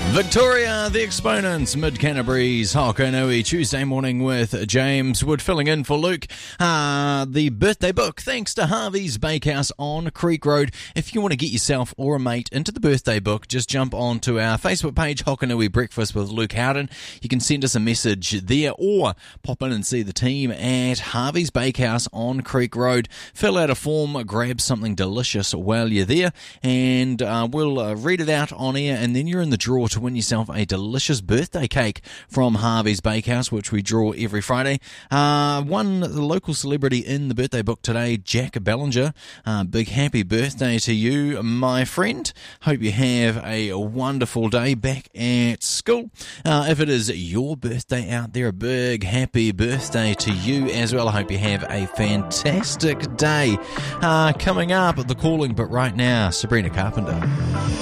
Victoria, the Exponents, Mid-Canterbury's Hokonui, Tuesday morning with James Wood filling in for Luke. The birthday book, thanks to Harvey's Bakehouse on Creek Road. If you want to get yourself or a mate into the birthday book, just jump onto our Facebook page, Hokonui Breakfast with Luke Howden. You can send us a message there or pop in and see the team at Harvey's Bakehouse on Creek Road. Fill out a form, grab something delicious while you're there, and we'll read it out on air, and then you're in the draw to win yourself a delicious birthday cake from Harvey's Bakehouse, which we draw every Friday. One local celebrity in the birthday book today, Jack Bellinger. Big happy birthday to you, my friend. Hope you have a wonderful day back at school. If it is your birthday out there, a big happy birthday to you as well. I hope you have a fantastic day. Coming up, The Calling, but right now, Sabrina Carpenter.